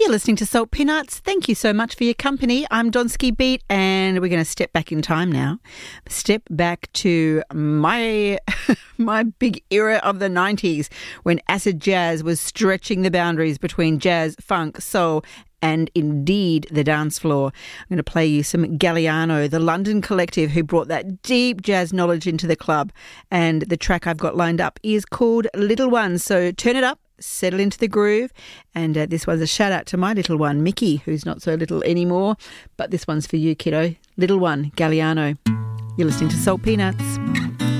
You're listening to Salt Peanuts. Thank you so much for your company. I'm Donsky Beat, and we're going to step back in time now. Step back to my big era of the 90s when acid jazz was stretching the boundaries between jazz, funk, soul, and indeed the dance floor. I'm going to play you some Galliano, the London collective who brought that deep jazz knowledge into the club. And the track I've got lined up is called Little One. So turn it up, settle into the groove. And this one's a shout out to my little one, Mickey, who's not so little anymore. But this one's for you, kiddo. Little One, Galliano. You're listening to Salt Peanuts.